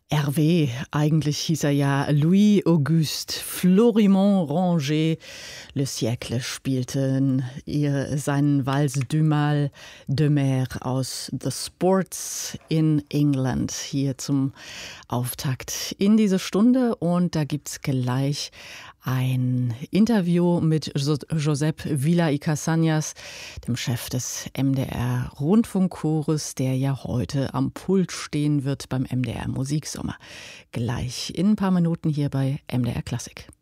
Hervé, eigentlich hieß er ja Louis-Auguste Florimond Ranger. Le Siècle spielten seinen Valse du Mal de Mer aus The Sports in England hier zum Auftakt in diese Stunde. Und da gibt's gleich ein Interview mit Josep Vila y Casañas, dem Chef des MDR-Rundfunkchores, der ja heute am Pult stehen wird beim MDR Musiksommer. Gleich in ein paar Minuten hier bei MDR Klassik.